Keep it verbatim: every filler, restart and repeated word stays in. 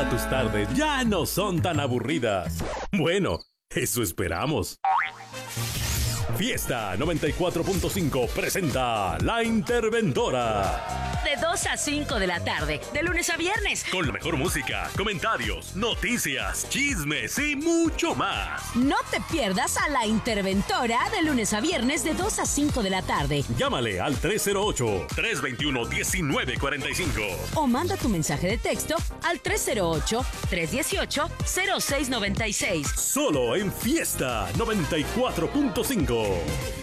Ahora tus tardes ya no son tan aburridas. Bueno, eso esperamos. Fiesta noventa y cuatro punto cinco presenta La Interventora. De dos a cinco de la tarde, de lunes a viernes. Con la mejor música, comentarios, noticias, chismes y mucho más. No te pierdas a La Interventora de lunes a viernes de dos a cinco de la tarde. Llámale al tres cero ocho, tres dos uno, uno nueve cuatro cinco. O manda tu mensaje de texto al tres cero ocho, tres uno ocho, cero seis nueve seis. Solo en Fiesta noventa y cuatro punto cinco.